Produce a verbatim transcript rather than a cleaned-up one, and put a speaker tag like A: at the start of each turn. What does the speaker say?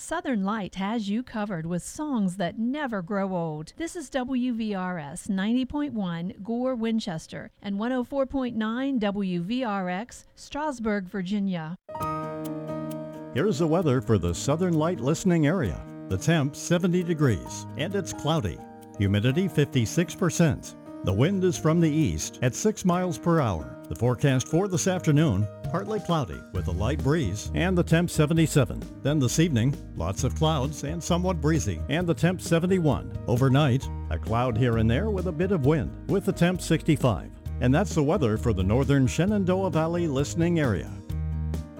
A: Southern Light has you covered with songs that never grow old. This is W V R S ninety point one Gore, Winchester, and one oh four point nine W V R X, Strasburg, Virginia.
B: Here's the weather for the Southern Light listening area. The temp seventy degrees, and it's cloudy. Humidity fifty-six percent. The wind is from the east at six miles per hour. The forecast for this afternoon, partly cloudy with a light breeze and the temp seventy-seven. Then this evening, lots of clouds and somewhat breezy and the temp seventy-one. Overnight, a cloud here and there with a bit of wind with the temp sixty-five. And that's the weather for the northern Shenandoah Valley listening area.